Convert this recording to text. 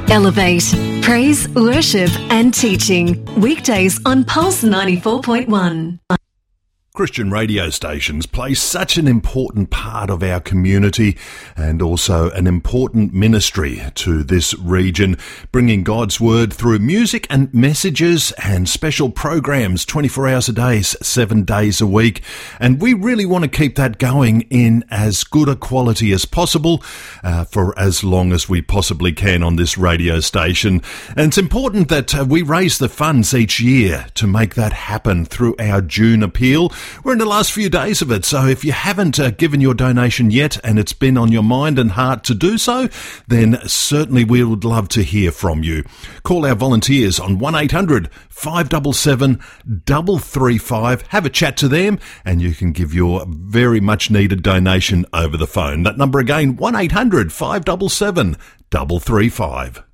Elevate. Praise, worship and teaching. Weekdays on Pulse 94.1. Christian radio stations play such an important part of our community and also an important ministry to this region, bringing God's word through music and messages and special programs 24 hours a day, 7 days a week. And we really want to keep that going in as good a quality as possible for as long as we possibly can on this radio station. And it's important that we raise the funds each year to make that happen through our June appeal. We're in the last few days of it, so if you haven't given your donation yet and it's been on your mind and heart to do so, then certainly we would love to hear from you. Call our volunteers on 1800 577 335. Have a chat to them and you can give your very much needed donation over the phone. That number again, 1800 577 335.